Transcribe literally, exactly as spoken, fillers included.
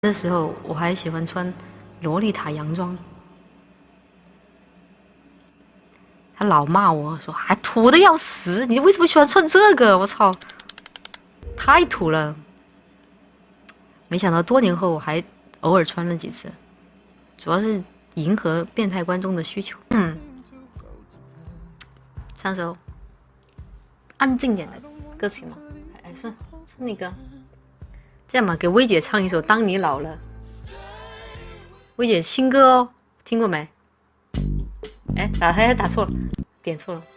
那时候我还喜欢穿洛丽塔洋装，他老骂我说还土的要死，你为什么喜欢穿这个？我操，太土了！没想到多年后我还偶尔穿了几次，主要是迎合变态观众的需求。嗯，唱首安静点的歌曲吗？哎，算算那个。这样吧，给薇姐唱一首《当你老了》。薇姐新歌哦，听过没？哎，打还打错了，点错了。